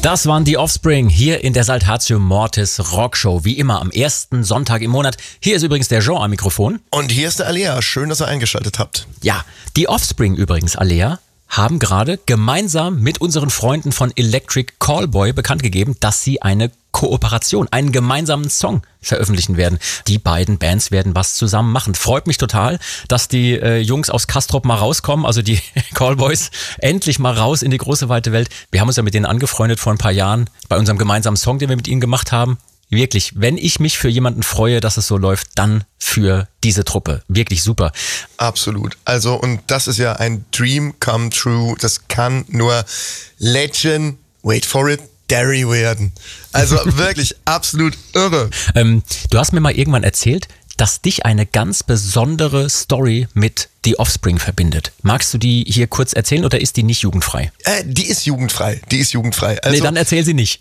Das waren die Offspring hier in der Saltatio Mortis Rockshow. Wie immer am ersten Sonntag im Monat. Hier ist übrigens der Jean am Mikrofon. Und hier ist der Alea. Schön, dass ihr eingeschaltet habt. Ja, die Offspring übrigens, Alea, haben gerade gemeinsam mit unseren Freunden von Electric Callboy bekannt gegeben, dass sie eine Kooperation, einen gemeinsamen Song veröffentlichen werden. Die beiden Bands werden was zusammen machen. Freut mich total, dass die Jungs aus Castrop mal rauskommen, also die Callboys, endlich mal raus in die große weite Welt. Wir haben uns ja mit denen angefreundet vor ein paar Jahren bei unserem gemeinsamen Song, den wir mit ihnen gemacht haben. Wirklich, wenn ich mich für jemanden freue, dass es so läuft, dann für diese Truppe. Wirklich super. Absolut. Also, und das ist ja ein Dream come true. Das kann nur Legend, wait for it, Derry werden. Also wirklich absolut irre. Du hast mir mal irgendwann erzählt, dass dich eine ganz besondere Story mit The Offspring verbindet. Magst du die hier kurz erzählen oder ist die nicht jugendfrei? Die ist jugendfrei. Also, nee, dann erzähl sie nicht.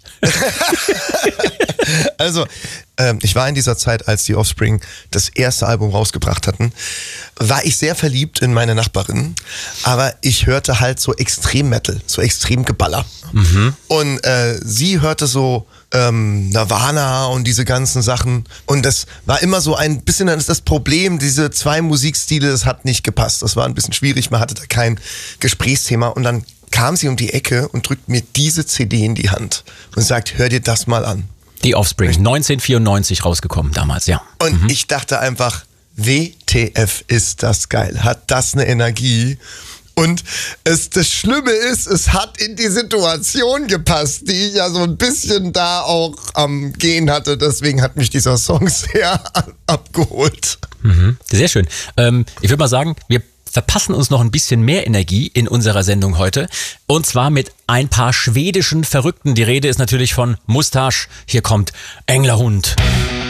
Also, ich war in dieser Zeit, als die Offspring das erste Album rausgebracht hatten, war ich sehr verliebt in meine Nachbarin, aber ich hörte halt so Extrem-Metal, so Extrem-Geballer. Und sie hörte so Nirvana und diese ganzen Sachen und das war immer so ein bisschen das Problem, diese zwei Musikstile, das hat nicht gepasst, das war ein bisschen schwierig, man hatte da kein Gesprächsthema und dann kam sie um die Ecke und drückt mir diese CD in die Hand und sagt, hör dir das mal an. Die Offspring, 1994 rausgekommen damals, ja. Und ich dachte einfach, WTF ist das geil, hat das eine Energie. Und das Schlimme ist, es hat in die Situation gepasst, die ich ja so ein bisschen da auch am Gehen hatte. Deswegen hat mich dieser Song sehr abgeholt. Sehr schön. Ich würde mal sagen, wir verpassen uns noch ein bisschen mehr Energie in unserer Sendung heute. Und zwar mit ein paar schwedischen Verrückten. Die Rede ist natürlich von Mustasch. Hier kommt Englerhund.